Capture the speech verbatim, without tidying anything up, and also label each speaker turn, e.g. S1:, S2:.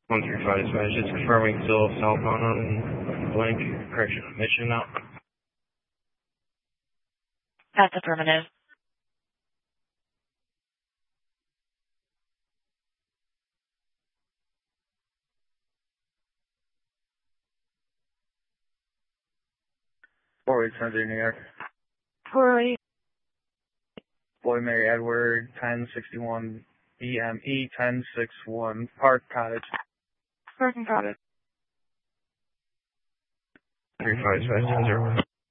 S1: one three five dispatch, just confirming still southbound on blank, correction, mission out.
S2: That's affirmative.
S3: four eight seven New York.
S2: four eight.
S3: Boy Mary Edward, ten sixty-one B M E, ten sixty-one Park Cottage.
S2: Parking Cottage.
S1: three five dispatch, zero zero one.